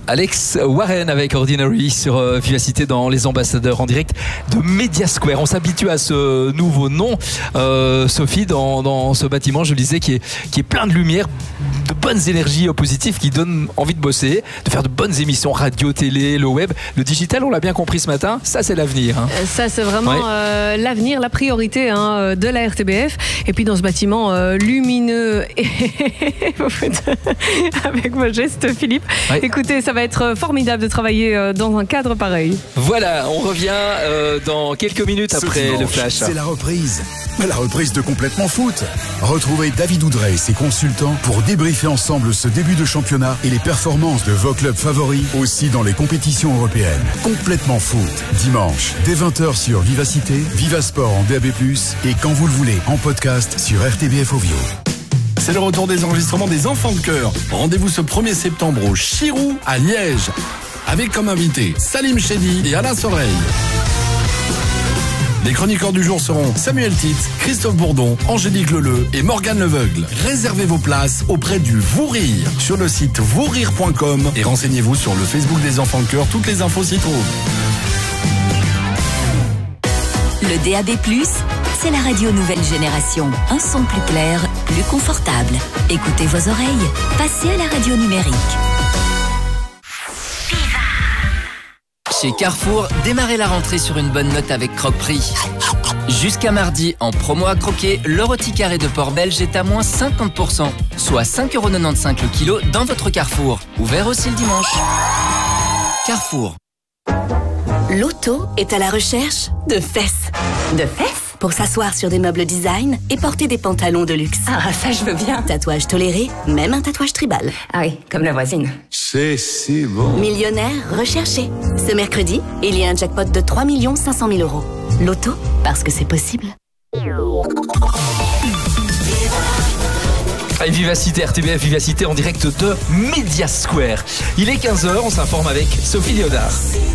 Alex Warren avec Ordinary sur Vivacité dans Les Ambassadeurs en direct de Media Square. On s'habitue à ce nouveau nom, Sophie, dans ce bâtiment, je le disais, qui est plein de lumière, de bonnes énergies positives qui donnent envie de bosser, de faire de bonnes émissions radio, télé, le web. Le digital, on l'a bien compris ce matin, ça c'est l'avenir. Ça c'est vraiment l'avenir, la priorité de la RTBF. Et puis dans ce bâtiment lumineux et avec vos gestes, Philippe. Écoutez, ça va être formidable de travailler dans un cadre pareil. Voilà, on revient dans quelques minutes après le flash. C'est la reprise de Complètement Foot. Retrouvez David Oudrey et ses consultants pour débriefer ensemble ce début de championnat et les performances de vos clubs favoris aussi dans les compétitions européennes. Complètement Foot, dimanche dès 20h sur Vivacité, Vivasport en DAB+, et quand vous le voulez en podcast sur RTBF Ovio. C'est le retour des enregistrements des Enfants de Chœur. Rendez-vous ce 1er septembre au Chirou à Liège, avec comme invités Salim Chedi et Alain Soreille. Les chroniqueurs du jour seront Samuel Tite, Christophe Bourdon, Angélique Leleu et Morgane Leveugle. Réservez vos places auprès du Vous Rire sur le site vousrire.com et renseignez-vous sur le Facebook des Enfants de Chœur. Toutes les infos s'y trouvent. Le DAB+, c'est la radio nouvelle génération. Un son plus clair, plus confortable. Écoutez vos oreilles, passez à la radio numérique. Chez Carrefour, démarrez la rentrée sur une bonne note avec Croque-Prix. Jusqu'à mardi, en promo à croquer, le rôti carré de porc belge est à moins 50%, soit 5,95€ le kilo dans votre Carrefour. Ouvert aussi le dimanche. Carrefour. L'auto est à la recherche de fesses. De fesses ? Pour s'asseoir sur des meubles design et porter des pantalons de luxe. Ah, ça je veux bien. Tatouage toléré, même un tatouage tribal. Ah oui, comme la voisine. C'est si bon. Millionnaire recherché. Ce mercredi, il y a un jackpot de 3 500 000 €. L'auto, parce que c'est possible. Allez, Vivacité, RTBF Vivacité en direct de Media Square. Il est 15h, on s'informe avec Sophie Léonard.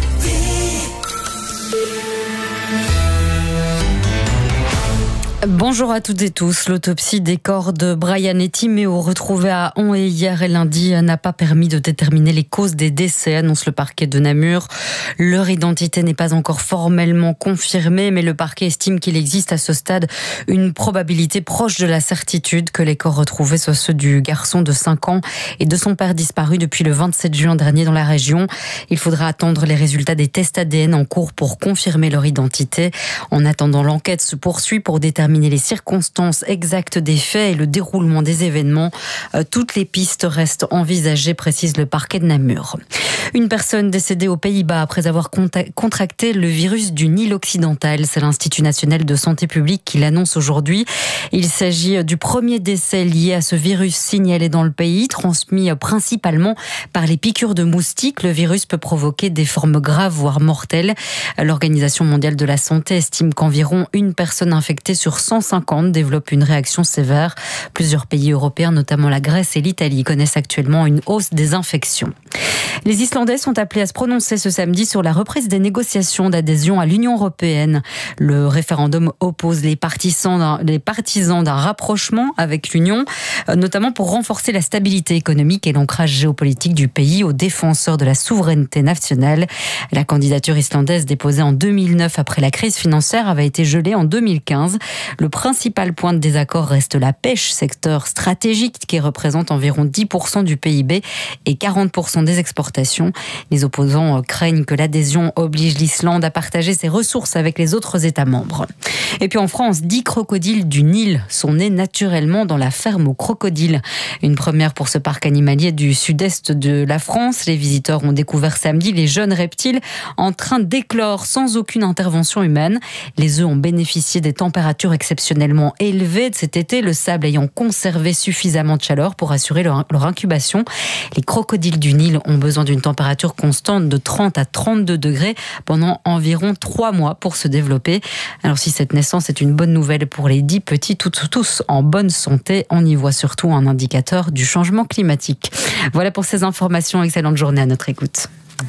Bonjour à toutes et tous. L'autopsie des corps de Brian et Timéo retrouvés à Onhaye hier et lundi n'a pas permis de déterminer les causes des décès, annonce le parquet de Namur. Leur identité n'est pas encore formellement confirmée, mais le parquet estime qu'il existe à ce stade une probabilité proche de la certitude que les corps retrouvés soient ceux du garçon de 5 ans et de son père disparu depuis le 27 juin dernier dans la région. Il faudra attendre les résultats des tests ADN en cours pour confirmer leur identité. En attendant, l'enquête se poursuit pour déterminer les circonstances exactes des faits et le déroulement des événements. Toutes les pistes restent envisagées, précise le parquet de Namur. Une personne décédée aux Pays-Bas après avoir contracté le virus du Nil occidental. C'est l'Institut national de santé publique qui l'annonce aujourd'hui. Il s'agit du premier décès lié à ce virus signalé dans le pays, transmis principalement par les piqûres de moustiques. Le virus peut provoquer des formes graves, voire mortelles. L'Organisation mondiale de la santé estime qu'environ une personne infectée sur 150 développe une réaction sévère. Plusieurs pays européens, notamment la Grèce et l'Italie, connaissent actuellement une hausse des infections. Les Islandais sont appelés à se prononcer ce samedi sur la reprise des négociations d'adhésion à l'Union européenne. Le référendum oppose les partisans d'un rapprochement avec l'Union, notamment pour renforcer la stabilité économique et l'ancrage géopolitique du pays aux défenseurs de la souveraineté nationale. La candidature islandaise déposée en 2009 après la crise financière avait été gelée en 2015. Le principal point de désaccord reste la pêche, secteur stratégique qui représente environ 10% du PIB et 40% des exportations. Les opposants craignent que l'adhésion oblige l'Islande à partager ses ressources avec les autres États membres. Et puis en France, 10 crocodiles du Nil sont nés naturellement dans la ferme aux crocodiles. Une première pour ce parc animalier du sud-est de la France. Les visiteurs ont découvert samedi les jeunes reptiles en train d'éclore sans aucune intervention humaine. Les œufs ont bénéficié des températures exceptionnellement élevées de cet été, le sable ayant conservé suffisamment de chaleur pour assurer leur incubation. Les crocodiles du Nil ont besoin d'une température constante de 30 à 32 degrés pendant environ 3 mois pour se développer. Alors si cette naissance est une bonne nouvelle pour les 10 petits, tous en bonne santé, on y voit surtout un indicateur du changement climatique. Voilà pour ces informations. Excellente journée à notre écoute.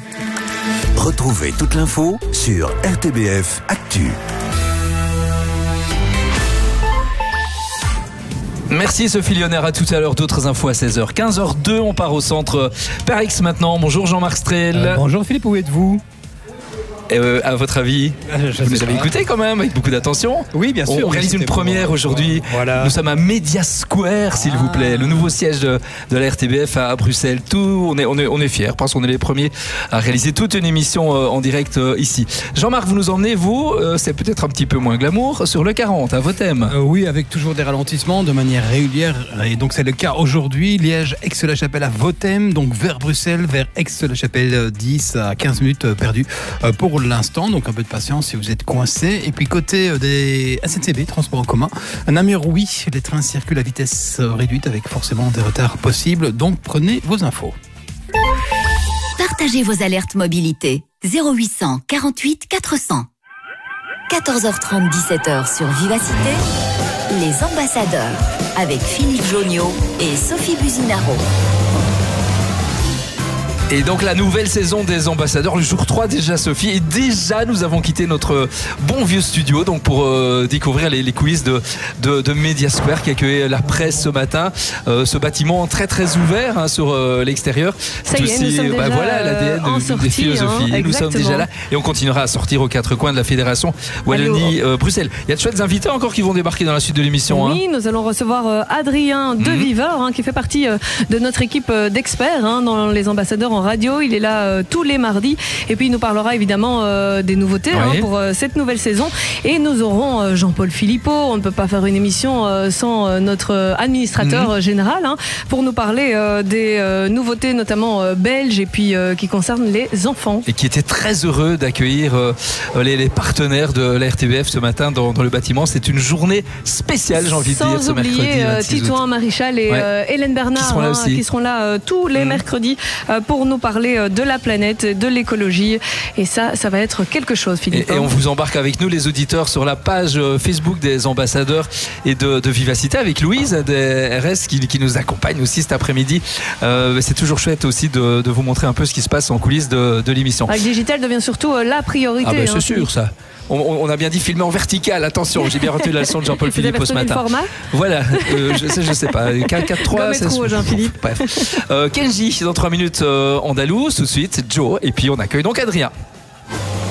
Retrouvez toute l'info sur RTBF Actu. Merci Sophie Lionnaire, à tout à l'heure. D'autres infos à 16h. 15h02, on part au centre Parex maintenant. Bonjour Jean-Marc Strel. Bonjour Philippe, où êtes-vous ? À votre avis, vous nous avez écouté quand même avec beaucoup d'attention. Oui, bien sûr. On réalise une première aujourd'hui. Voilà. Nous sommes à Media Square, s'il vous plaît, le nouveau siège de la RTBF à Bruxelles. On est fiers parce qu'on est les premiers à réaliser toute une émission en direct ici. Jean-Marc, vous nous emmenez, vous, c'est peut-être un petit peu moins glamour, sur le 40, à Vothème. Oui, avec toujours des ralentissements de manière régulière. Et donc c'est le cas aujourd'hui. Liège, Aix-la-Chapelle à Vothème, donc vers Bruxelles, vers Aix-la-Chapelle, 10 à 15 minutes perdues pour l'instant, donc un peu de patience si vous êtes coincé. Et puis côté des SNCB, transport en commun, à Namur, oui, les trains circulent à vitesse réduite avec forcément des retards possibles, donc prenez vos infos. Partagez vos alertes mobilité 0800 48 400. 14h30, 17h sur Vivacité, les ambassadeurs avec Philippe Joniot et Sophie Buzinaro. Et donc la nouvelle saison des ambassadeurs, le jour 3 déjà Sophie, et déjà nous avons quitté notre bon vieux studio donc pour découvrir les coulisses de Media Square qui accueillait la presse ce matin. Ce bâtiment très très ouvert sur l'extérieur. Ça y est, nous sommes déjà voilà l'ADN des philosophies. Hein, nous sommes déjà là et on continuera à sortir aux quatre coins de la fédération Wallonie-Bruxelles. Il y a de chouettes invités encore qui vont débarquer dans la suite de l'émission. Oui, nous allons recevoir Adrien Deviveur qui fait partie de notre équipe d'experts dans les ambassadeurs en radio. Il est là tous les mardis et puis il nous parlera évidemment des nouveautés pour cette nouvelle saison. Et nous aurons Jean-Paul Philippot. On ne peut pas faire une émission sans notre administrateur général pour nous parler des nouveautés notamment belges et puis qui concernent les enfants. Et qui était très heureux d'accueillir les partenaires de la RTBF ce matin dans le bâtiment. C'est une journée spéciale, j'ai envie de dire, ce mercredi. Sans oublier Titouan Maréchal et Hélène Bernard qui seront là tous les mercredis pour nous parler de la planète, de l'écologie. Et ça va être quelque chose, Philippe. Et on vous embarque avec nous, les auditeurs, sur la page Facebook des ambassadeurs et de Vivacité avec Louise des RS qui nous accompagne aussi cet après-midi. C'est toujours chouette aussi de vous montrer un peu ce qui se passe en coulisses de l'émission. Le digital devient surtout la priorité. Ah ben c'est sûr ça. On a bien dit filmer en vertical, attention, j'ai bien retenu la leçon de Jean-Paul Philippot ce matin. Format voilà, je sais pas, 4-3, c'est trop, Jean-Philippe. Bref. Kenji, dans 3 minutes, Andalous, tout de suite, Joe, et puis on accueille donc Adrien.